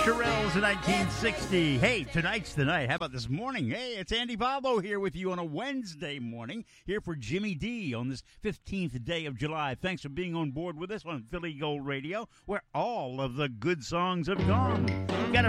Shirelles in 1960. Hey, tonight's the night. How about this morning? Hey, it's Andy Pablo here with you on a Wednesday morning, here for Jimmy D on this 15th day of July. Thanks for being on board with us on Philly Gold Radio, where all of the good songs have gone. We've got a